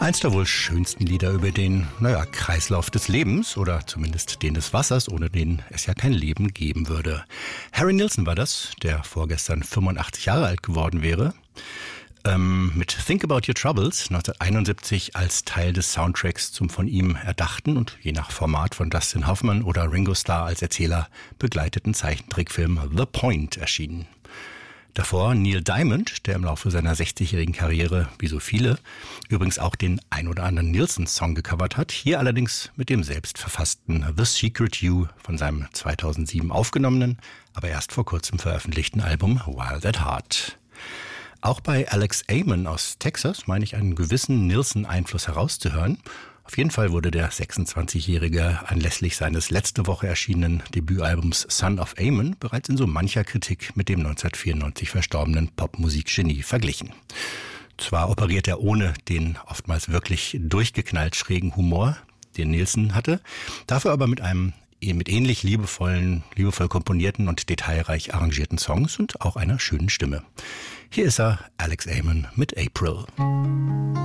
Eins der wohl schönsten Lieder über den, Kreislauf des Lebens oder zumindest den des Wassers, ohne den es ja kein Leben geben würde. Harry Nilsson war das, der vorgestern 85 Jahre alt geworden wäre. Mit Think About Your Troubles 1971 als Teil des Soundtracks zum von ihm erdachten und je nach Format von Dustin Hoffman oder Ringo Starr als Erzähler begleiteten Zeichentrickfilm The Point erschienen. Davor Neil Diamond, der im Laufe seiner 60-jährigen Karriere, wie so viele, übrigens auch den ein oder anderen Nilsson-Song gecovert hat, hier allerdings mit dem selbstverfassten The Secret You von seinem 2007 aufgenommenen, aber erst vor kurzem veröffentlichten Album Wild at Heart. Auch bei Alex Amon aus Texas meine ich einen gewissen Nilsson-Einfluss herauszuhören. Auf jeden Fall wurde der 26-Jährige anlässlich seines letzte Woche erschienenen Debütalbums Son of Amon bereits in so mancher Kritik mit dem 1994 verstorbenen Popmusikgenie verglichen. Zwar operiert er ohne den oftmals wirklich durchgeknallt schrägen Humor, den Nilsson hatte, dafür aber mit ähnlich liebevoll komponierten und detailreich arrangierten Songs und auch einer schönen Stimme. Hier ist er, Alex Amon mit April.